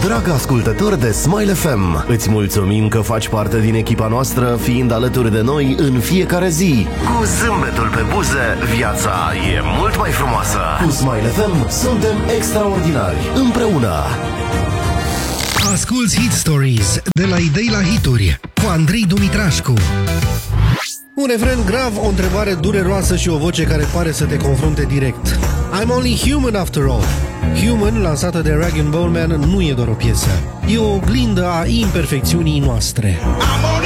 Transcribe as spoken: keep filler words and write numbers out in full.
Dragă ascultător de Smile F M, îți mulțumim că faci parte din echipa noastră, fiind alături de noi în fiecare zi. Cu zâmbetul pe buze, viața e mult mai frumoasă. Cu Smile F M suntem extraordinari, împreună. Asculți Hit Stories de la idei la hituri cu Andrei Dumitrașcu. Un refren grav, o întrebare dureroasă și o voce care pare să te confrunte direct. I'm only human after all. Human, lansată de Rag and Bone Man, nu e doar o piesă. E o oglindă a imperfecțiunii noastre. I'm only